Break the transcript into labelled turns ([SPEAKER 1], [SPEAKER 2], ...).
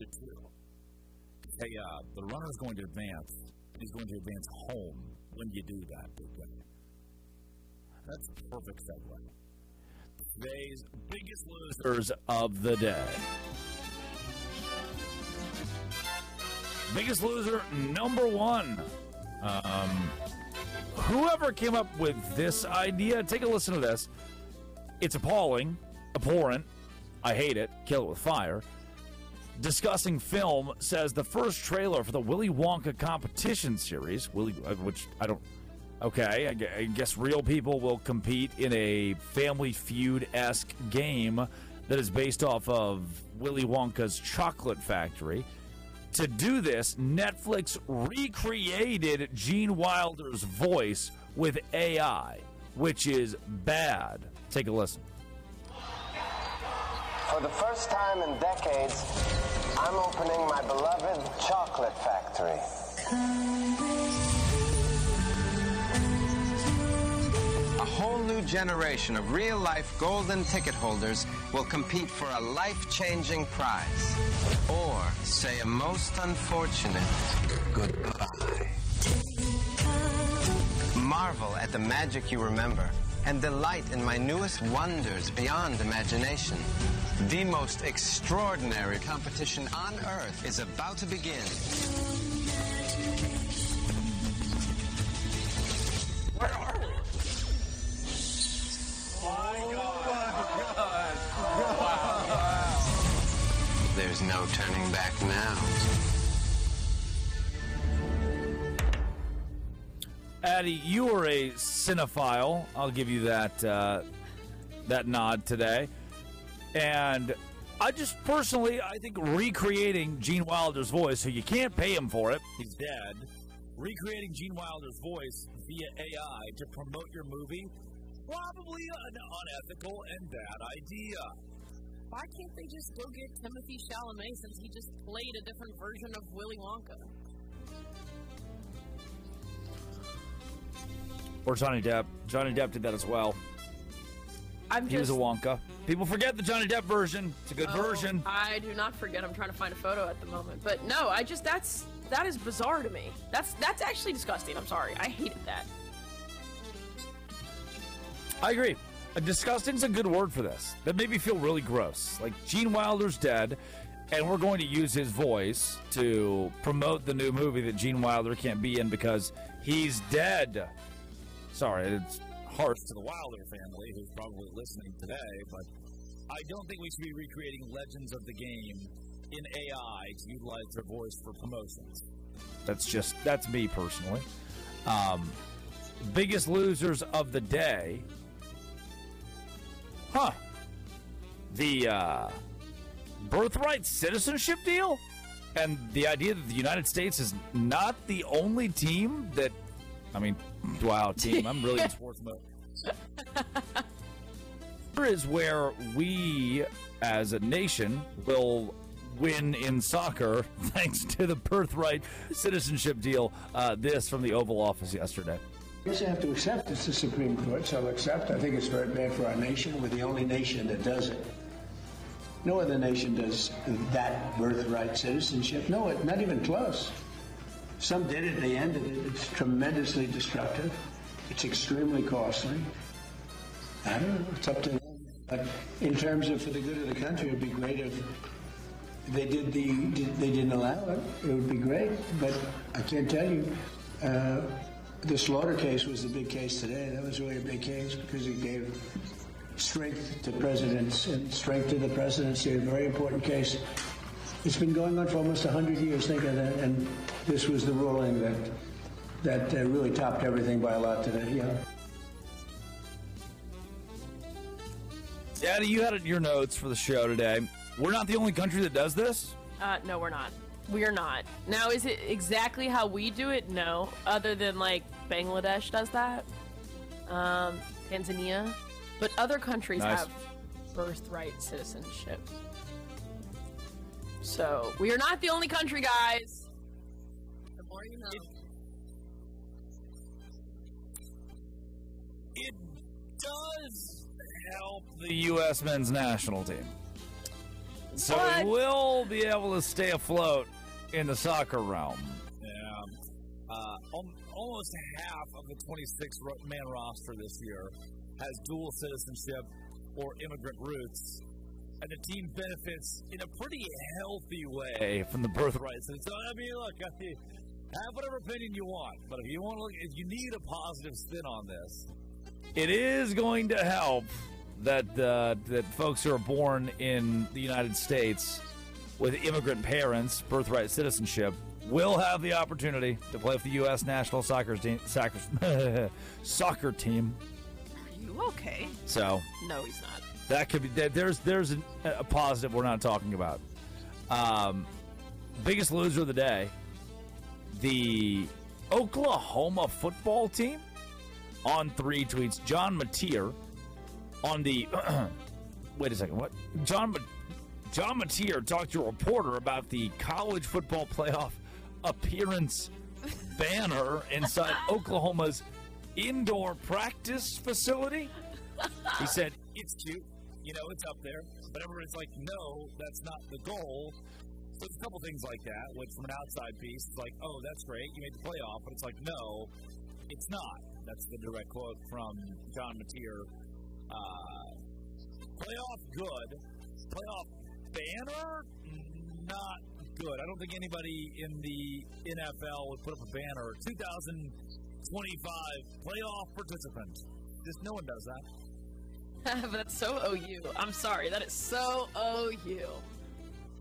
[SPEAKER 1] to do. Hey, the runner's going to advance. He's going to advance home when you do that, big guy. That's a perfect segue. Today's biggest losers of the day. Biggest loser, number one. Whoever came up with this idea, take a listen to this. It's appalling, abhorrent. I hate it. Kill it with fire. Discussing film says the first trailer for the Willy Wonka competition series, which I don't. Okay, I guess real people will compete in a Family Feud-esque game that is based off of Willy Wonka's Chocolate Factory. To do this, Netflix recreated Gene Wilder's voice with AI, which is bad. Take a listen.
[SPEAKER 2] For the first time in decades, I'm opening my beloved Chocolate Factory. A whole new generation of real-life golden ticket holders will compete for a life-changing prize. Or say a most unfortunate goodbye. Marvel at the magic you remember and delight in my newest wonders beyond imagination. The most extraordinary competition on Earth is about to begin. Where are we? Oh my God. Wow. There's no turning back now.
[SPEAKER 1] Addie, you are a cinephile. I'll give you that nod today. And I just personally, I think recreating Gene Wilder's voice, so you can't pay him for it, he's dead, recreating Gene Wilder's voice via AI to promote your movie, probably an unethical and bad idea.
[SPEAKER 3] Why can't they just go get Timothy Chalamet since he just played a different version of Willy Wonka?
[SPEAKER 1] Or Johnny Depp. Johnny Depp did that as well. He was a Wonka. People forget the Johnny Depp version. It's a good version.
[SPEAKER 3] I do not forget. I'm trying to find a photo at the moment. But no, that is bizarre to me. That's actually disgusting. I'm sorry. I hated that.
[SPEAKER 1] I agree. Disgusting's a good word for this. That made me feel really gross. Like, Gene Wilder's dead, and we're going to use his voice to promote the new movie that Gene Wilder can't be in because he's dead. Sorry, it's harsh to the Wilder family, who's probably listening today, but I don't think we should be recreating Legends of the Game in AI to utilize their voice for promotions. That's me personally. Biggest losers of the day. The birthright citizenship deal? And the idea that the United States is not the only team that, wow, team. I'm really in sports mode. Here is where we, as a nation, will win in soccer thanks to the birthright citizenship deal. This from the Oval Office yesterday.
[SPEAKER 4] I guess I have to accept it's the Supreme Court, so I'll accept. I think it's very bad for our nation. We're the only nation that does it. No other nation does that birthright citizenship. No, not even close. Some did it, they ended it. It's tremendously destructive. It's extremely costly. I don't know, it's up to them. But in terms of for the good of the country, it would be great if they didn't allow it. It would be great, but I can't tell you. The Slaughter case was the big case today. That was really a big case because it gave strength to presidents and strength to the presidency. A very important case. It's been going on for almost 100 years, think of that. And this was the ruling that really topped everything by a lot today. Yeah.
[SPEAKER 1] Daddy, you had it in your notes for the show today. We're not the only country that does this?
[SPEAKER 3] No, we're not. We are not. Now, is it exactly how we do it? No. Other than, like, Bangladesh does that. Tanzania. But other countries have birthright citizenship. So, we are not the only country, guys. The more you know.
[SPEAKER 1] It does help the U.S. men's national team. So we will be able to stay afloat in the soccer realm.
[SPEAKER 5] Yeah. Almost half of the 26-man roster this year has dual citizenship or immigrant roots, and the team benefits in a pretty healthy way
[SPEAKER 1] From the birthright.
[SPEAKER 5] So, I mean, look, have whatever opinion you want, but if you need a positive spin on this,
[SPEAKER 1] It is going to help that that folks who are born in the United States with immigrant parents, birthright citizenship, will have the opportunity to play for the U.S. national soccer team. Soccer team.
[SPEAKER 3] Are you okay?
[SPEAKER 1] So
[SPEAKER 3] No, he's not.
[SPEAKER 1] that could be. There's a positive we're not talking about. Biggest loser of the day, the Oklahoma football team. On 3 tweets, John Mateer on the wait a second, what? John Mateer talked to a reporter about the college football playoff appearance banner inside Oklahoma's indoor practice facility. He said,
[SPEAKER 5] it's cute. It's up there. But everyone's like, no, that's not the goal. So there's a couple things like that, which from an outside piece, it's like, oh, that's great, you made the playoff. But it's like, no, it's not. That's the direct quote from John Mateer. Playoff good. Playoff banner, not good. I don't think anybody in the NFL would put up a banner. 2025 playoff participant. Just no one does that.
[SPEAKER 3] But that's so OU. I'm sorry. That is so OU.